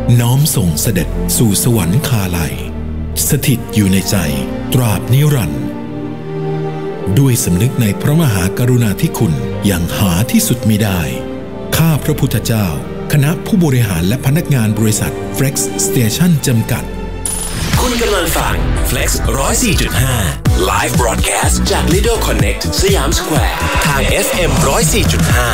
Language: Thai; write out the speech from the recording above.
น้อมส่งเสด็จสู่สวรรคาลัยสถิตอยู่ในใจตราบนิรันดร์ด้วยสำนึกในพระมหากรุณาธิคุณอย่างหาที่สุดมิได้ข้าพระพุทธเจ้าคณะผู้บริหารและพนักงานบริษัท Flex Station จำกัดคุณกำลังฟัง Flex 104.5 Live Broadcast จาก Lido Connect สยามสแควร์ทาง FM 104.5